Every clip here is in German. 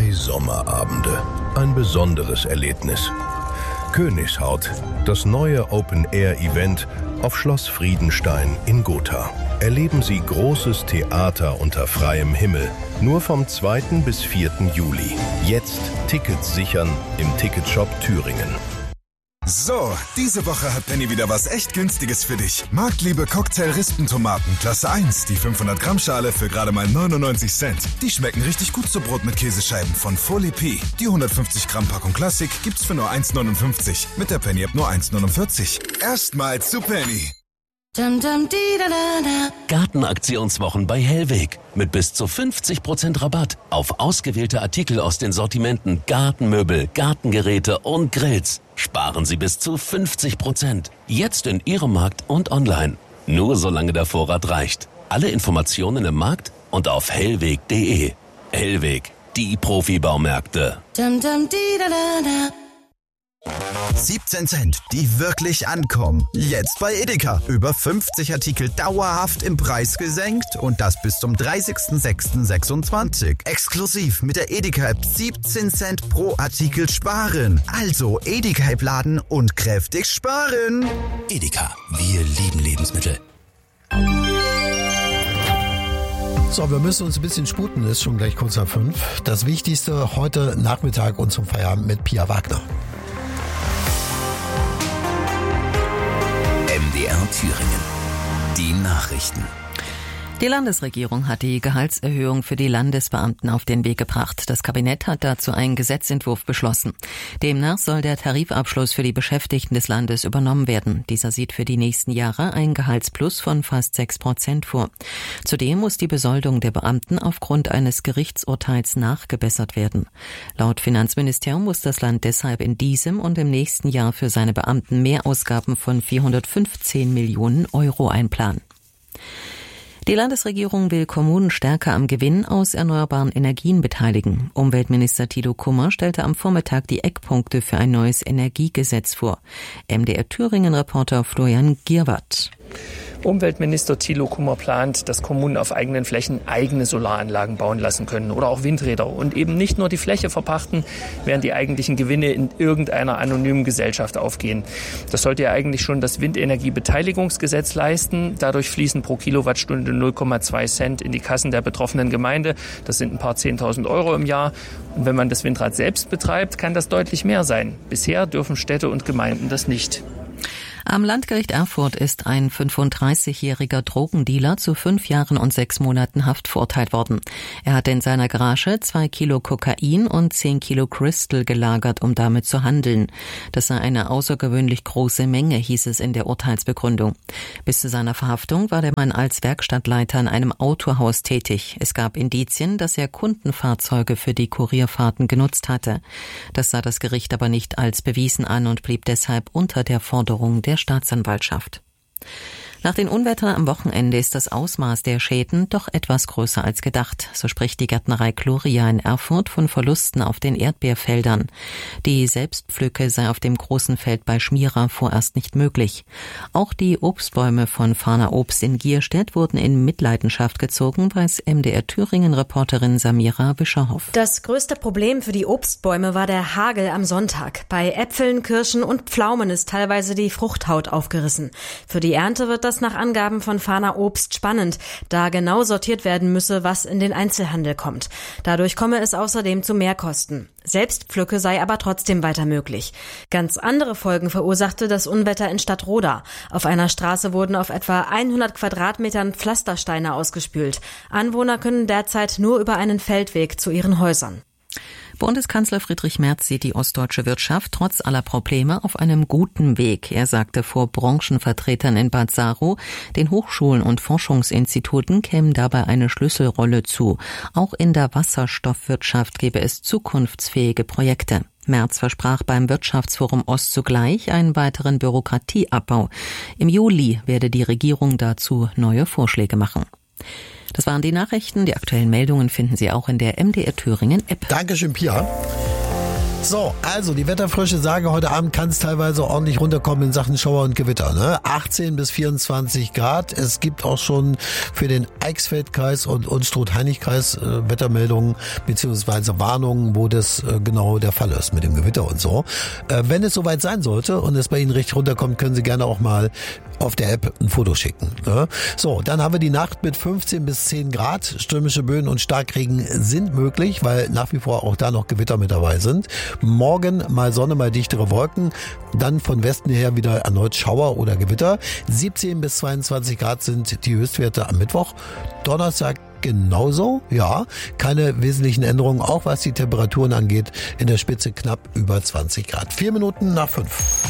2 Sommerabende. Ein besonderes Erlebnis. Königshaut, das neue Open-Air-Event auf Schloss Friedenstein in Gotha. Erleben Sie großes Theater unter freiem Himmel. Nur vom 2. bis 4. Juli. Jetzt Tickets sichern im Ticketshop Thüringen. So, diese Woche hat Penny wieder was echt Günstiges für dich. Marktliebe Cocktail-Rispentomaten, Klasse 1, die 500 Gramm Schale für gerade mal 99 Cent. Die schmecken richtig gut zu Brot mit Käsescheiben von Folie P. Die 150 Gramm Packung Klassik gibt's für nur 1,59. Mit der Penny-App nur 1,49. Erstmal zu Penny. Gartenaktionswochen bei Hellweg. Mit bis zu 50% Rabatt auf ausgewählte Artikel aus den Sortimenten Gartenmöbel, Gartengeräte und Grills. Sparen Sie bis zu 50%. Jetzt in Ihrem Markt und online. Nur solange der Vorrat reicht. Alle Informationen im Markt und auf hellweg.de. Hellweg, die Profibaumärkte. 17 Cent, die wirklich ankommen. Jetzt bei Edeka. Über 50 Artikel dauerhaft im Preis gesenkt und das bis zum 30.06.26. Exklusiv mit der Edeka-App 17 Cent pro Artikel sparen. Also Edeka-App laden und kräftig sparen. Edeka, wir lieben Lebensmittel. So, wir müssen uns ein bisschen sputen, ist schon gleich kurz nach 5. Das Wichtigste heute Nachmittag und zum Feierabend mit Pia Wagner. MDR Thüringen. Die Nachrichten. Die Landesregierung hat die Gehaltserhöhung für die Landesbeamten auf den Weg gebracht. Das Kabinett hat dazu einen Gesetzentwurf beschlossen. Demnach soll der Tarifabschluss für die Beschäftigten des Landes übernommen werden. Dieser sieht für die nächsten Jahre einen Gehaltsplus von fast 6% vor. Zudem muss die Besoldung der Beamten aufgrund eines Gerichtsurteils nachgebessert werden. Laut Finanzministerium muss das Land deshalb in diesem und im nächsten Jahr für seine Beamten Mehrausgaben von 415 Millionen Euro einplanen. Die Landesregierung will Kommunen stärker am Gewinn aus erneuerbaren Energien beteiligen. Umweltminister Thilo Kummer stellte am Vormittag die Eckpunkte für ein neues Energiegesetz vor. MDR Thüringen-Reporter Florian Gierwart. Umweltminister Thilo Kummer plant, dass Kommunen auf eigenen Flächen eigene Solaranlagen bauen lassen können oder auch Windräder und eben nicht nur die Fläche verpachten, während die eigentlichen Gewinne in irgendeiner anonymen Gesellschaft aufgehen. Das sollte ja eigentlich schon das Windenergiebeteiligungsgesetz leisten. Dadurch fließen pro Kilowattstunde 0,2 Cent in die Kassen der betroffenen Gemeinde. Das sind ein paar 10.000 Euro im Jahr. Und wenn man das Windrad selbst betreibt, kann das deutlich mehr sein. Bisher dürfen Städte und Gemeinden das nicht. Am Landgericht Erfurt ist ein 35-jähriger Drogendealer zu 5 Jahren und 6 Monaten Haft verurteilt worden. Er hatte in seiner Garage 2 Kilo Kokain und 10 Kilo Crystal gelagert, um damit zu handeln. Das sei eine außergewöhnlich große Menge, hieß es in der Urteilsbegründung. Bis zu seiner Verhaftung war der Mann als Werkstattleiter in einem Autohaus tätig. Es gab Indizien, dass er Kundenfahrzeuge für die Kurierfahrten genutzt hatte. Das sah das Gericht aber nicht als bewiesen an und blieb deshalb unter der Forderung der Staatsanwaltschaft. Nach den Unwettern am Wochenende ist das Ausmaß der Schäden doch etwas größer als gedacht. So spricht die Gärtnerei Gloria in Erfurt von Verlusten auf den Erdbeerfeldern. Die Selbstpflücke sei auf dem großen Feld bei Schmira vorerst nicht möglich. Auch die Obstbäume von Fahner Obst in Gierstedt wurden in Mitleidenschaft gezogen, weiß MDR Thüringen-Reporterin Samira Wischerhoff. Das größte Problem für die Obstbäume war der Hagel am Sonntag. Bei Äpfeln, Kirschen und Pflaumen ist teilweise die Fruchthaut aufgerissen. Für die Ernte wird das nach Angaben von Fahner Obst spannend, da genau sortiert werden müsse, was in den Einzelhandel kommt. Dadurch komme es außerdem zu Mehrkosten. Selbstpflücke sei aber trotzdem weiter möglich. Ganz andere Folgen verursachte das Unwetter in Stadtroda. Auf einer Straße wurden auf etwa 100 Quadratmetern Pflastersteine ausgespült. Anwohner können derzeit nur über einen Feldweg zu ihren Häusern. Bundeskanzler Friedrich Merz sieht die ostdeutsche Wirtschaft trotz aller Probleme auf einem guten Weg. Er sagte vor Branchenvertretern in Bad Saro, den Hochschulen und Forschungsinstituten käme dabei eine Schlüsselrolle zu. Auch in der Wasserstoffwirtschaft gäbe es zukunftsfähige Projekte. Merz versprach beim Wirtschaftsforum Ost zugleich einen weiteren Bürokratieabbau. Im Juli werde die Regierung dazu neue Vorschläge machen. Das waren die Nachrichten. Die aktuellen Meldungen finden Sie auch in der MDR Thüringen App. Dankeschön, Pia. So, also die Wetterfrösche sagen, heute Abend kann es teilweise ordentlich runterkommen in Sachen Schauer und Gewitter. Ne? 18 bis 24 Grad. Es gibt auch schon für den Eichsfeldkreis und Unstrut-Heinig-Kreis Wettermeldungen bzw. Warnungen, wo das genau der Fall ist mit dem Gewitter und so. Wenn es soweit sein sollte und es bei Ihnen richtig runterkommt, können Sie gerne auch mal auf der App ein Foto schicken. Ne? So, dann haben wir die Nacht mit 15 bis 10 Grad. Stürmische Böen und Starkregen sind möglich, weil nach wie vor auch da noch Gewitter mit dabei sind. Morgen mal Sonne, mal dichtere Wolken. Dann von Westen her wieder erneut Schauer oder Gewitter. 17 bis 22 Grad sind die Höchstwerte am Mittwoch. Donnerstag genauso, ja. Keine wesentlichen Änderungen, auch was die Temperaturen angeht. In der Spitze knapp über 20 Grad. 4 Minuten nach 5.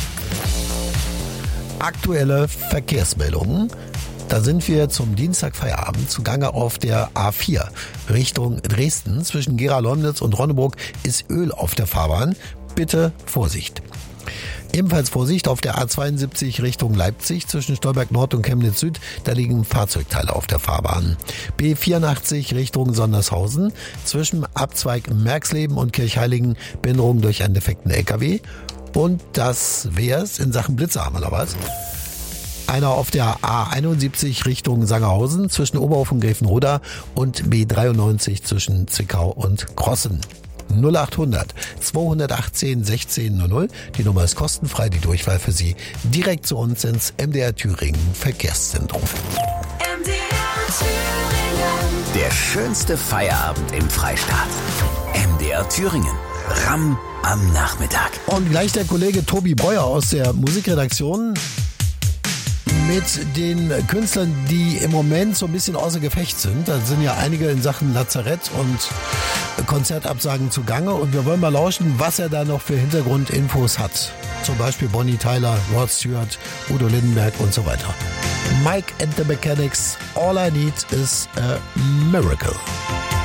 Aktuelle Verkehrsmeldungen. Da sind wir zum Dienstagfeierabend zugange auf der A4 Richtung Dresden. Zwischen Gera-Lomnitz und Ronneburg ist Öl auf der Fahrbahn. Bitte Vorsicht. Ebenfalls Vorsicht auf der A72 Richtung Leipzig zwischen Stolberg Nord und Chemnitz Süd. Da liegen Fahrzeugteile auf der Fahrbahn. B84 Richtung Sondershausen zwischen Abzweig Merxleben und Kirchheiligen Behinderung durch einen defekten LKW. Und das wär's in Sachen Blitzer, haben wir noch was? Einer auf der A71 Richtung Sangerhausen zwischen Oberhof und Gräfenroda und B93 zwischen Zwickau und Krossen. 0800 218 1600. Die Nummer ist kostenfrei, die Durchwahl für Sie direkt zu uns ins MDR Thüringen Verkehrszentrum. MDR Thüringen. Der schönste Feierabend im Freistaat. MDR Thüringen. Ramm am Nachmittag. Und gleich der Kollege Tobi Breuer aus der Musikredaktion mit den Künstlern, die im Moment so ein bisschen außer Gefecht sind. Da sind ja einige in Sachen Lazarett und Konzertabsagen zugange. Und wir wollen mal lauschen, was er da noch für Hintergrundinfos hat. Zum Beispiel Bonnie Tyler, Rod Stewart, Udo Lindenberg und so weiter. Mike and the Mechanics, All I Need is a Miracle.